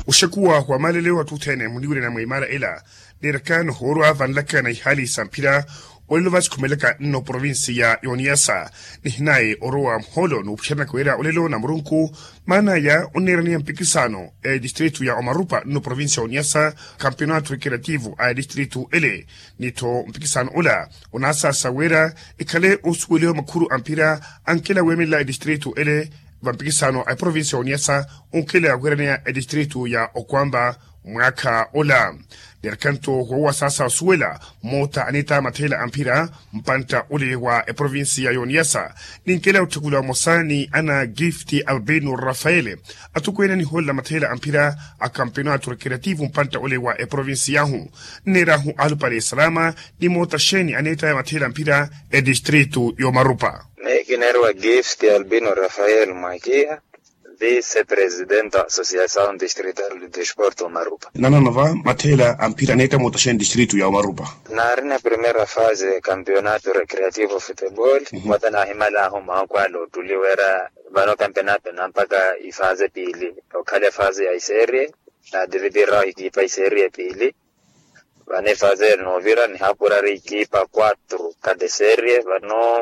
ushakuwa wa malele wa tutene muniwile na muimara ila nirakan horwa van laka na hali sampira Olilovas kumeleka no provinsi ya Yoniasa ni hinae oroa mholo nupshana kwera olelo na murunku mana ya unerani mpikisano distritu ya Omarupa no provinsi ya Yoniasa campeonato recreativo a distritu ele nito mpikisano ula unasa sawera ikale usweleo makuru ampira ankela wemela distritu ele vampikisano a provinsi ya Yoniasa unkele agwerania distritu ya Okwamba mwaka ola derkanto huwa sasa suela mota anita matela ampira mpanta ule wa provinsi ya Yoniasa ninkela utukula mosani ana gifti albino Rafaele atukwena ni hola matela ampira a campeonato recreativo mpanta ule wa provinsi yahu nerahu alupale salama ni mota sheni anita matela ampira distritu Yomarupa Nekinerwa gifti albino Rafael Makia vice-presidente da Associação Distrital de Desporto Omarupa. Nana nova matela ampira neta motashen distritu ya Omarupa. Na primeira fase campeonato recreativo futebol, na himala homa kwalo tuliwera bano campeonato na mpaka ifase pili. Okale fase ya serie na dividira ikipa serie pili. Bane fase novira ni hapura ikipa 4 cada serie bano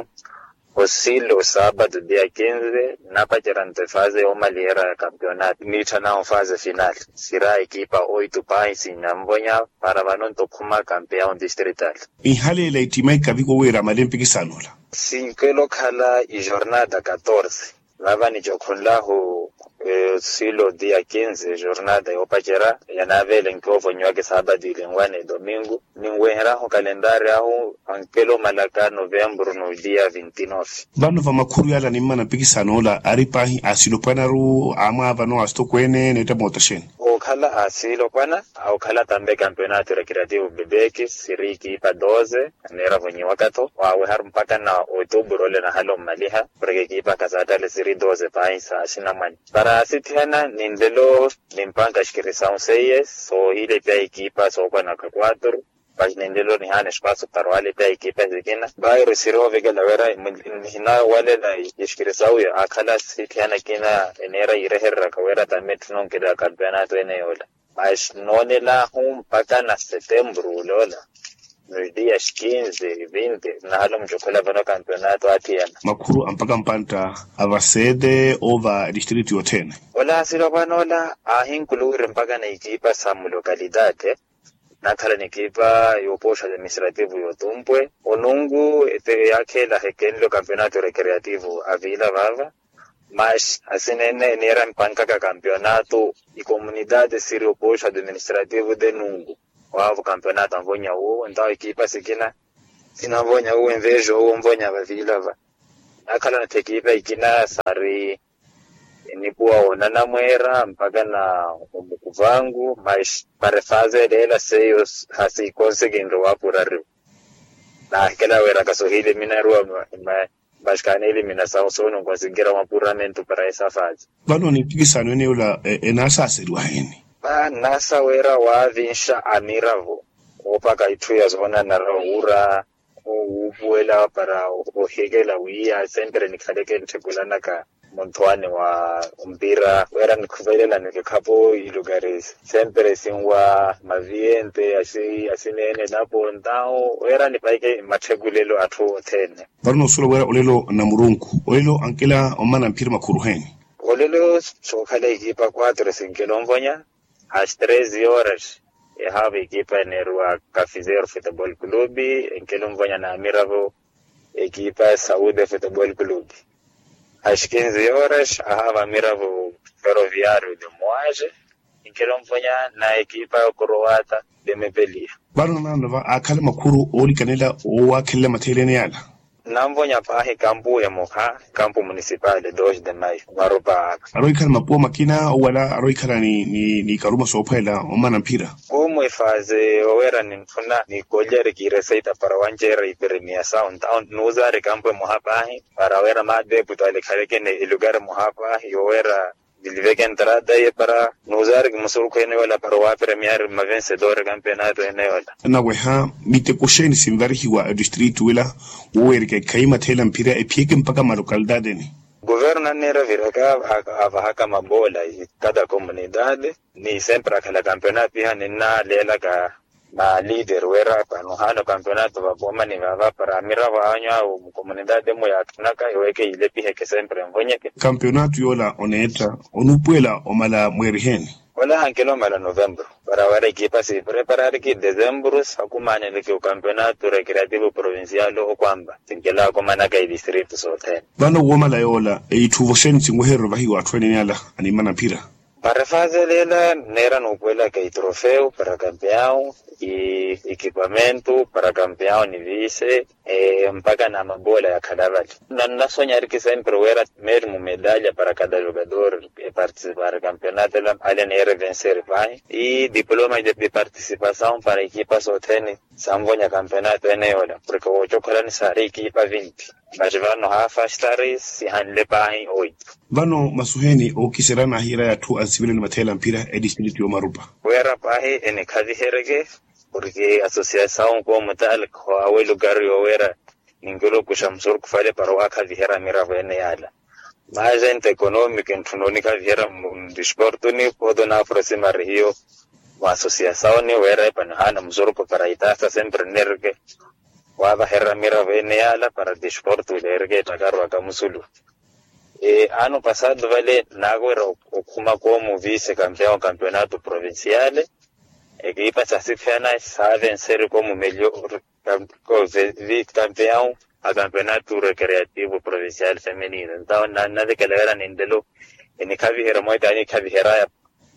Osilo sábado dia 15 na patirante fase uma liera campeonato nita na fase final sira equipa 8 países na mbonya para banon tokuma campeão distrital ihale la itimai kabiko wera malempi kisanola 5 lokala e jornada 14 lava ni jokunlahu silo dia 15 jornada yo pachera yanavele nkovo nywake sábado ilingwane domingo ningwera ho kalendari aho ankelo malaka novembro no dia 29 bano va makuru yala ni mana pikisano la aripahi asilo panaru ama vano astokwene neta motashen okhala asilo kwana au khala tambe campeonato recreativo bebeki siriki pa 12 nera vonyi wakato wawe har mpaka na outubro le na halo maliha prege pa kazata le siri 12 pa isa asina mani para sitiana nindelo limpanga shikirisaun seyes so ile pia equipa so kwa na 4 nindelo ni hana espaço para wale pia equipa zikina bayro siro vega la vera hina wale na yishkirisau ya akala sitiana kina enera ireherra kawera tamet non kida campeonato eneola mas none la mpaka na setembro lola no dias 15, 20 na halo mjokola vano campeonato atiana makuru ampaka mpanta avasede ova distritu yotene ola silo vanola ahinkuluire mpaka na equipa samu localidade nakhala ni equipa yo posha administrativo yotumpwe onungu ete yake la hekenlo campeonato recreativo avila vava mas asinene nera mpanka ka campeonato e comunidade sirio posha administrativo de nungu wavo campeonato amvonya uo ndao equipa sikina sina mvonya uo invejo uo mvonya vavila va nakhala na equipa ikina sari nikuwa onana mwera mpaka na umukuvangu mas para faze dela seyos hasi conseguindo apurari na kila wera kasohili minarua bashkane eliminação sono conseguir um apuramento para essa fase bano ni pikisano ne ula enasa serwa heni nasa wera wa vinsha amiravo opaka ituya zona na raura ubuela para ohegela wia sempre nikhaleke ntekulana ka Montoane wa mpira wera nikuvelela nikikapo ilugares sempre singwa maviente asinene napo ndao wera nipaike mathegulelo athu 10 barno solo wera olelo na murunku olelo ankela omana mpira makuruheni olelo chokhala equipa 4 5 mvonya às 13 horas have equipa nerwa Cafizero Futebol Clube enkelo mvonya na Amiravo equipa Saúde Futebol Clube às 15 horas a Amiravo Ferroviário de Moage enkelo mvonya na equipa Croata de Mepelia barno nandava akala makuru oli kanela owa kella matelene yala namvonya pahe kampu ya moha kampu municipal de 2 de mayo Marupa aroi kala mapo makina wala aroi kala ni karuma sopela omana mpira como ifaze owera ninfuna ni koljere kireseita para wanjere premiação town nuzare kampu moha pahe para wera made putale khaleke ne lugar moha pahe owera Dilivega entrada e para nuzare musuru ko eneola para wa premier ma vencedor campeonato eneola na weha mite kusheni simvari hiwa district wila uwerike kaima tela mpira epieke mpaka malokaldade ni governo nera viraka avahaka mabola cada comunidade ni sempre aquela campeonato na lela ka ma leader wera pano hano campeonato va boma ni va para mira va anya o comunidade mo ya tunaka iweke ile pihe ke sempre mbonyeke campeonato yola oneta onupuela omala mwerihen wala ankelo mala novembro para wale equipa se preparar que dezembro sakumane le que campeonato recreativo provincial o kwamba tingela ko manaka i district sote bano womala yola eituvo shenzi ngwehero bahiwa twenenala animana pira para fazer nera no puela que trofeo para campeão e equipamento para campeão ni vice mpaka na mabola ya kadavali na sonhar que sempre era mesmo medalha para cada jogador participar do campeonato ali nera vencer vai e diploma de participação para equipas otene samvonya campeonato eneola porque o chocolate sare equipa 20 mas vano hafa stars si hanle pai 8 vano masuheni o kiserana hira ya tu asibile na matela mpira edispiriti o marupa wera pai ene kazi herege porque asociação como tal com o lugar wera ningulo kushamsur kufale para waka vihera mira vene yala mas ente econômica entunonika vihera desporto ni podo na aproximar rio a associação ni wera panhana mzurko para itasta sempre nerge wava herra mira vene yala para desporto lerge tagaro akamusulu ano passado vale nagwera okuma como vice campeonato provincial equipa sacifiana sabe ser como melhor campeão a campeonato recreativo provincial feminino então nada que era nindelo ni kavihera moita ni kavihera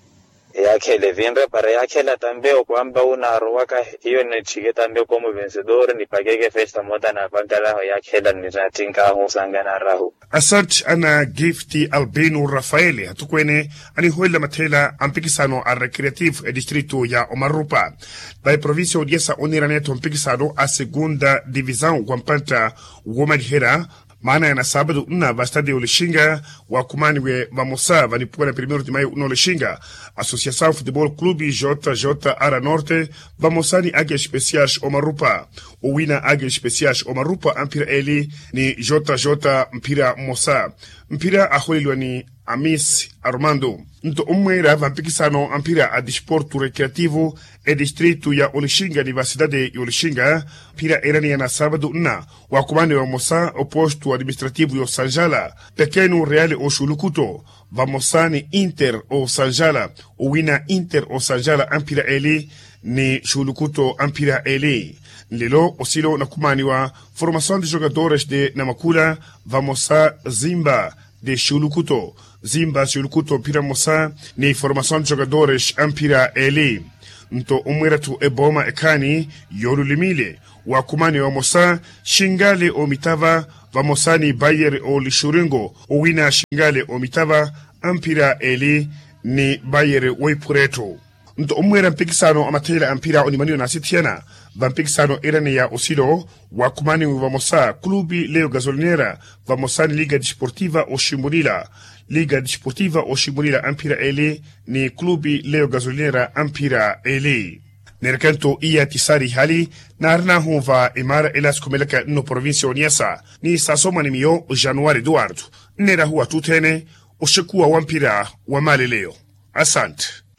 yake levinra para yake la também o kwamba una ruwaka hiyo ni chige também como vencedor ni pagege festa moda na pangala yake la niratinka husangana rahu asante ana gifti albino rafaele hatukwene ani hoela matela ampikisano a recreativo distrito ya Omarupa by província odiesa oniraneto ampikisano a segunda divisão guampanta womadhera maana yana sábado na bastade Olishinga wa kumaniwe vamosa vanipura primeiro de maio no Olishinga Associação Futebol Clube JJ Ara Norte vamosani águia especiais Omarupa o wina águia especiais Omarupa ampira ele ni JJ mpira mosa mpira aholilwa ni Amis Armando nto umwera vampikisano ampira a desporto recreativo distrito ya Olishinga ni vacidade ya Olishinga mpira erani yana sábado na wakumani wa mosa oposto administrativo yo Sanjala pequeno reale o Shulukuto vamosani Inter o Sanjala o wina Inter o Sanjala ampira ele ni Shulukuto ampira ele lelo osilo na kumaniwa formação de jogadores de Namakula vamosa Zimba de Shulukuto Zimba Shulukuto mpira mosa ni formação de jogadores ampira ele nto umweratu eboma ekani yolulimile wakumani wa mosa Shingale o mitava vamosani Bayer o Lishuringo o wina Shingale o mitava ampira ele ni Bayer Waipureto nto umwera mpikisano amatela ampira onimaniyo na sitiana vampikisano erane ya osilo wakumani wa mosa Clube Leo Gasolinera vamosani Liga Desportiva o Shimurila Liga Desportiva o Shimurila ampira ele ni Clube Leo Gasolinera ampira ele Nerkanto iya tisari hali na arna huva imara elas kumeleka no provincia oniasa ni sasoma ni mio Januari Eduardo nera huwa tutene o shekuwa wampira wa mali leo asante